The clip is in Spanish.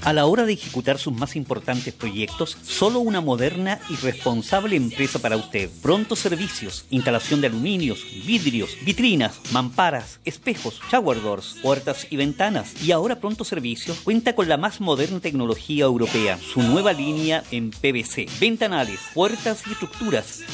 A la hora de ejecutar sus más importantes proyectos, solo una moderna y responsable empresa para usted. Pronto Servicios, instalación de aluminios, vidrios, vitrinas, mamparas, espejos, shower doors, puertas y ventanas. Y ahora Pronto Servicios cuenta con la más moderna tecnología europea, su nueva línea en PVC, ventanales, puertas y estructuras,